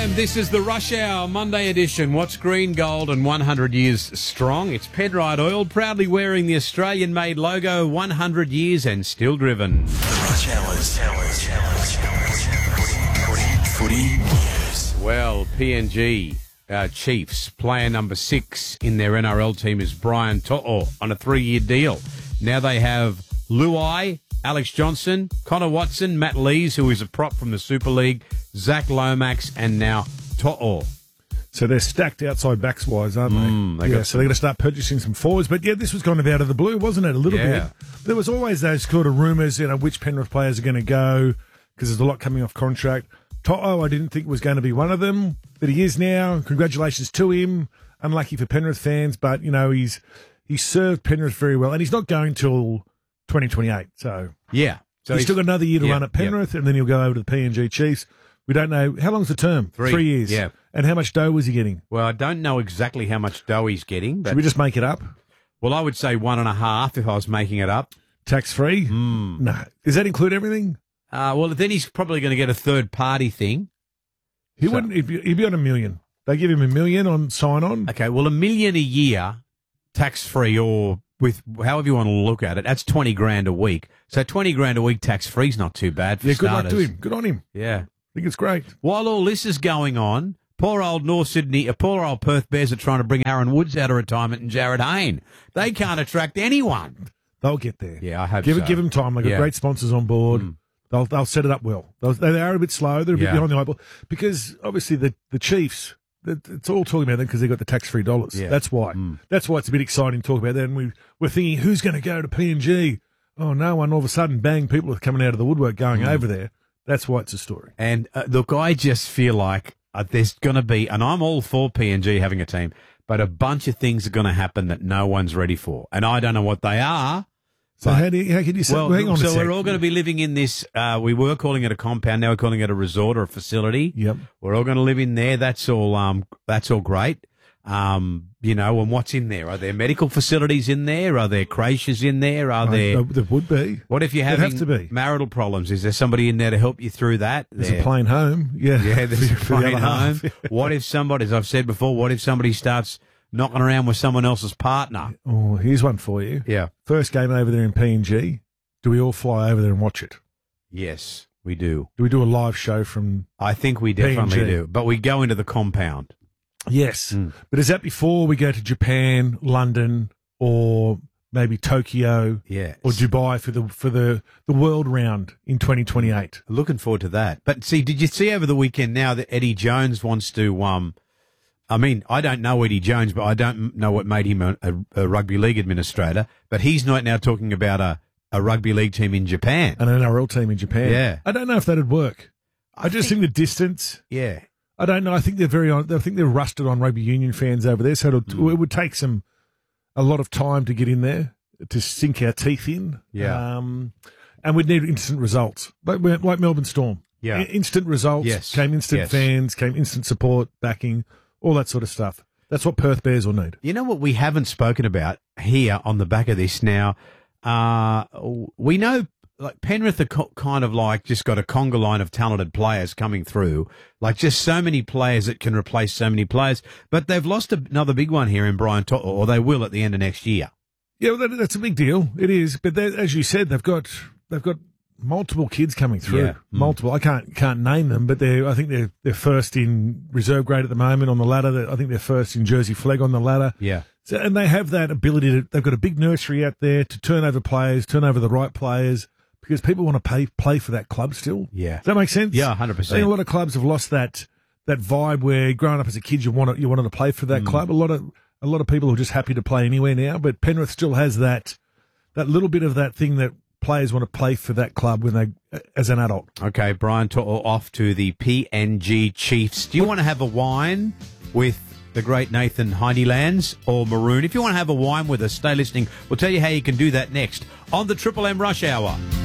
And this is the Rush Hour Monday edition. What's green, gold and 100 years strong? It's Penrite Oil, proudly wearing the Australian-made logo, 100 years and still driven. The Rush Hours. Footy News. Well, PNG Chiefs, player number 6 in their NRL team is Brian To'o on a 3-year deal. Now they have Luai, Alex Johnson, Connor Watson, Matt Lees, who is a prop from the Super League, Zach Lomax, and now To'o. So they're stacked outside backs-wise, aren't they? So they're going to start purchasing some forwards. But, yeah, this was kind of out of the blue, wasn't it, a little bit? There was always those sort of rumours, which Penrith players are going to go, because there's a lot coming off contract. To'o, I didn't think was going to be one of them, but he is now. Congratulations to him. Unlucky for Penrith fans, but, he's served Penrith very well. And he's not going till 2028, so... Yeah. So he's still got another year to run at Penrith, and then he'll go over to the PNG Chiefs. We don't know. How long's the term? 3 years. Yeah. And how much dough was he getting? Well, I don't know exactly how much dough he's getting. But, should we just make it up? Well, I would say 1.5 if I was making it up. Tax-free? No. Does that include everything? Well, then he's probably going to get a third-party thing. Wouldn't. He'd be on $1 million. They give him $1 million on sign-on. Okay, well, $1 million a year, tax-free, or with however you want to look at it, that's $20,000 a week. So $20,000 a week tax-free is not too bad for starters. Good luck to him. Good on him. Yeah. I think it's great. While all this is going on, poor old poor old Perth Bears are trying to bring Aaron Woods out of retirement and Jared Hayne. They can't attract anyone. They'll get there. Yeah, I hope so. Give them time. They've got great sponsors on board. They'll set it up well. They are a bit slow. They're a bit behind the eight ball because obviously the Chiefs. It's all talking about them because they've got the tax-free dollars. Yeah. That's why. That's why it's a bit exciting to talk about that. And we're thinking, who's going to go to PNG? Oh, no one. All of a sudden, bang, people are coming out of the woodwork going over there. That's why it's a story. And look, I just feel like there's going to be, and I'm all for PNG having a team, but a bunch of things are going to happen that no one's ready for. And I don't know what they are. So how can you say? Well, hang on a sec. We're all going to be living in this. We were calling it a compound. Now we're calling it a resort or a facility. Yep. We're all going to live in there. That's all. That's all great. And what's in there? Are there medical facilities in there? Are there creches in there? There would be. What if you're having marital problems? Is there somebody in there to help you through that? There's a plane home. Yeah. Yeah. There's a plane home. What if somebody, as I've said before, what if somebody starts knocking around with someone else's partner? Oh, here's one for you. Yeah. First game over there in PNG. Do we all fly over there and watch it? Yes, we do. Do we do a live show from I think we definitely PNG? do. But we go into the compound. Yes. But is that before we go to Japan, London, or maybe Tokyo or Dubai for the world round in 2028? Looking forward to that. But see, did you see over the weekend now that Eddie Jones wants to I mean, I don't know Eddie Jones, but I don't know what made him a rugby league administrator. But he's not now talking about a rugby league team in Japan. An NRL team in Japan. Yeah. I don't know if that'd work. I just think the distance. Yeah. I don't know. I think they're rusted on rugby union fans over there. So it would take a lot of time to get in there to sink our teeth in. Yeah. And we'd need instant results. Like Melbourne Storm. Yeah. Instant results. Yes. Came instant fans, came instant support, backing. All that sort of stuff. That's what Perth Bears will need. You know what we haven't spoken about here on the back of this now? We know like Penrith are kind of like just got a conga line of talented players coming through, like just so many players that can replace so many players. But they've lost another big one here in Brian To'o, or they will at the end of next year. Yeah, well, that's a big deal. It is. But as you said, they've got multiple kids coming through. Yeah. Multiple. I can't name them, but I think they're first in reserve grade at the moment on the ladder. I think they're first in Jersey Flag on the ladder. Yeah. So, and they have that ability they've got a big nursery out there to turn over the right players, because people want to play for that club still. Yeah. Does that make sense? Yeah, 100%. I think a lot of clubs have lost that vibe where growing up as a kid you wanted to play for that club. A lot of people are just happy to play anywhere now, but Penrith still has that little bit of that thing that players want to play for that club when they as an adult. Okay, Brian To'o off to the PNG Chiefs. Do you want to have a wine with the great Nathan Heinelands or Maroon? If you want to have a wine with us, stay listening. We'll tell you how you can do that next on the Triple M Rush Hour.